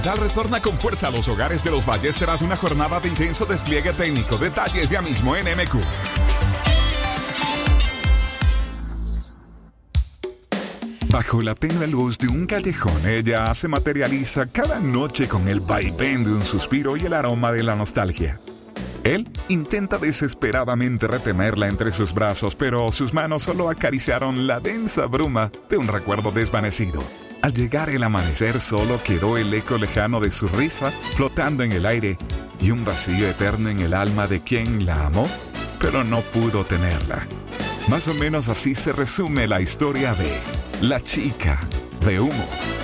Dal retorna con fuerza a los hogares de los Valles tras una jornada de intenso despliegue técnico. Detalles ya mismo en MQ. Bajo la tenue luz de un callejón, ella se materializa cada noche con el vaivén de un suspiro y el aroma de la nostalgia. Él intenta desesperadamente retenerla entre sus brazos, pero sus manos solo acariciaron la densa bruma de un recuerdo desvanecido. Al llegar el amanecer, solo quedó el eco lejano de su risa flotando en el aire y un vacío eterno en el alma de quien la amó, pero no pudo tenerla. Más o menos así se resume la historia de La Chica de Humo.